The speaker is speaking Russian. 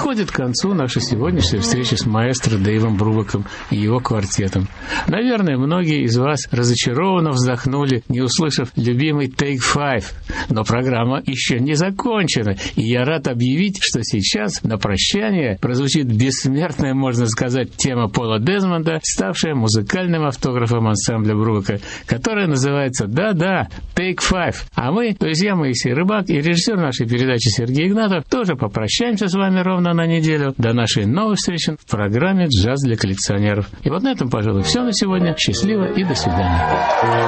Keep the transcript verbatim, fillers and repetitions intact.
Подходит к концу наша сегодняшняя встреча с маэстро Дэйвом Брубаком и его квартетом. Наверное, многие из вас разочарованно вздохнули, не услышав любимый Take Five. Но программа еще не закончена, и я рад объявить, что сейчас на прощание прозвучит бессмертная, можно сказать, тема Пола Дезмонда, ставшая музыкальным автографом ансамбля Брубака, которая называется «Да-да, Take Five». А мы, то есть я, Моисей Рыбак, и режиссер нашей передачи Сергей Игнатов, тоже попрощаемся с вами ровно на неделю до нашей новой встречи в программе «Джаз для коллекционеров». И вот на этом, пожалуй, все на сегодня. Счастливо и до свидания.